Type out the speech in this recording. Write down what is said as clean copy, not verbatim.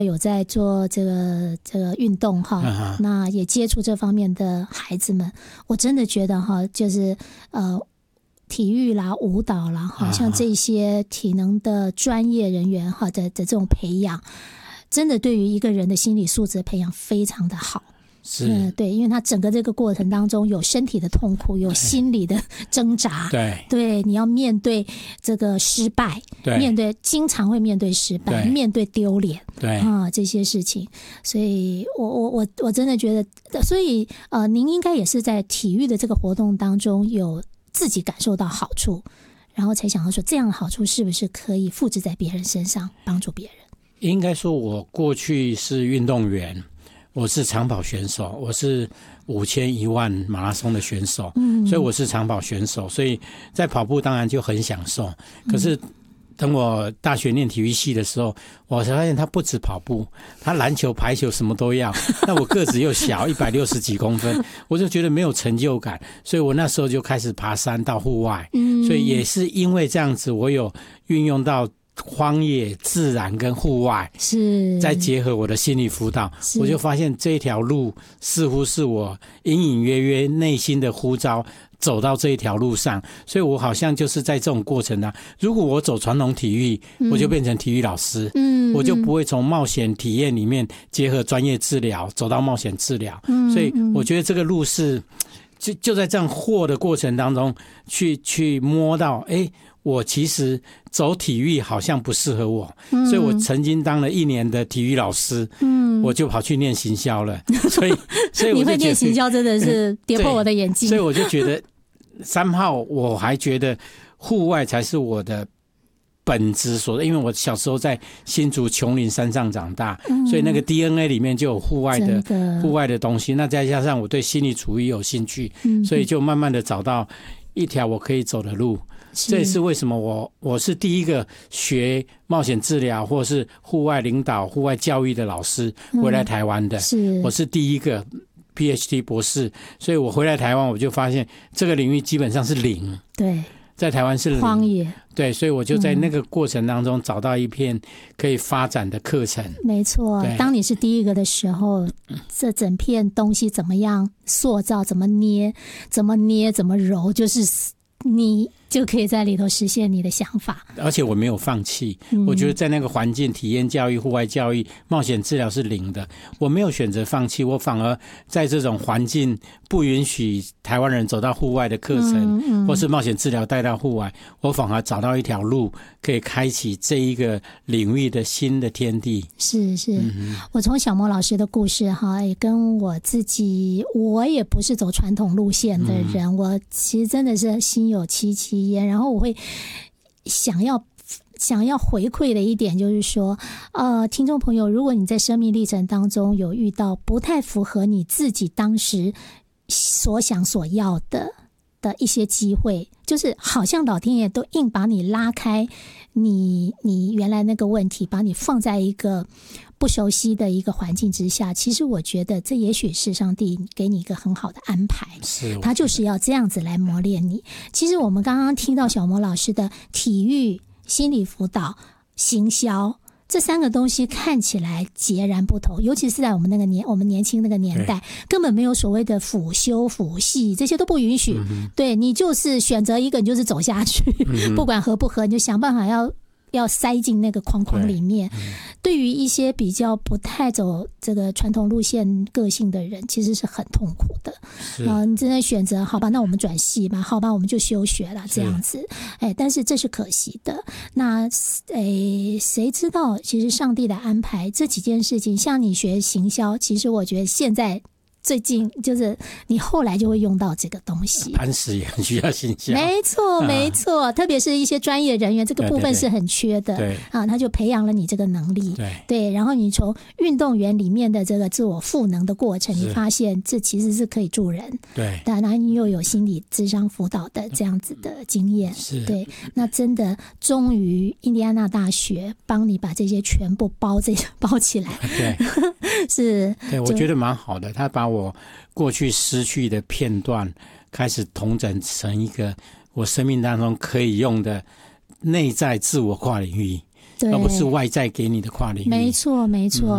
有在做这个运动哈，那也接触这方面的孩子们，我真的觉得哈，就是体育啦、舞蹈啦，好像这些体能的专业人员哈的这种培养，真的对于一个人的心理素质的培养非常的好。 是， 对，因为他整个这个过程当中有身体的痛苦，有心理的挣扎，对，你要面对这个失败，经常会面对失败，面对丢脸，这些事情，所以我真的觉得，所以您应该也是在体育的这个活动当中有自己感受到好处，然后才想到说这样的好处是不是可以复制在别人身上，帮助别人。 应该说我过去是运动员，我是长跑选手，我是5000、10000马拉松的选手，所以我是长跑选手，所以在跑步当然就很享受。可是等我大学念体育系的时候，我才发现他不止跑步，他篮球、排球什么都要。那我个子又小，160几公分，我就觉得没有成就感，所以我那时候就开始爬山到户外。所以也是因为这样子，我有运用到荒野、自然跟户外，是再结合我的心理辅导，我就发现这条路似乎是我隐隐约约内心的呼召，走到这一条路上，所以我好像就是在这种过程啊。如果我走传统体育，我就变成体育老师，我就不会从冒险体验里面结合专业治疗，走到冒险治疗。所以我觉得这个路是就在这样和的过程当中去摸到，我其实走体育好像不适合我，所以我曾经当了1年的体育老师，我就跑去念行销了，所以我你会念行销真的是跌破我的眼镜， 所以我就觉得3号我还觉得户外才是我的本质所在，因为我小时候在新竹琼林山上长大，所以那个 DNA 里面就有户外的东西，那再加上我对心理主义有兴趣，所以就慢慢的找到一条我可以走的路。这也是为什么我是第一个学冒险治疗或是户外领导、户外教育的老师回来台湾的，我是第一个 PhD 博士，所以我回来台湾我就发现这个领域基本上是零，对，在台湾是零荒野， 对，所以我就在那个过程当中找到一片可以发展的课程。 没错，当你是第一个的时候，这整片东西怎么样塑造，怎么捏，怎么揉，就是你就可以在里头实现你的想法。 而且我没有放弃，我觉得在那个环境，体验教育、户外教育、冒险治疗是零的，我没有选择放弃，我反而在这种环境不允许台湾人走到户外的课程，或是冒险治疗带到户外，我反而找到一条路可以开启这一个领域的新的天地。 是，我从小莫老师的故事哈，也跟我自己，我也不是走传统路线的人，我其实真的是心有戚戚焉，然后我会想要回馈的一点就是说，听众朋友，如果你在生命历程当中有遇到不太符合你自己当时所想所要的一些机会，就是好像老天爷都硬把你拉开你原来那个问题，把你放在一个不熟悉的一个环境之下，其实我觉得这也许是上帝给你一个很好的安排，他就是要这样子来磨练你。其实我们刚刚听到小魔老师的体育、心理辅导、行销这3个东西看起来截然不同，尤其是在我们年轻那个年代，根本没有所谓的辅修辅系，这些都不允许，对，你就是选择一个你就是走下去，不管合不合，你就想办法要塞进那个框框里面。对于一些比较不太走这个传统路线个性的人，其实是很痛苦的。你真的选择好吧，那我们转系嘛，好吧，我们就休学了这样子。但是这是可惜的。那谁知道其实上帝的安排这几件事情，像你学行销，其实我觉得现在最近就是你后来就会用到这个东西， 磐石也很需要行销， 没错，特别是一些专业人员，这个部分是很缺的，对他就培养了你这个能力，对，然后你从运动员里面的这个自我赋能的过程，你发现这其实是可以助人，对，然后你又有心理諮商辅导的这样子的经验，对，那真的终于印第安纳大学帮你把这些全部包起来，对， 对，我觉得蛮好的，他把我过去失去的片段开始统整成一个我生命当中可以用的内在自我跨领域，而不是外在给你的跨领域。 没错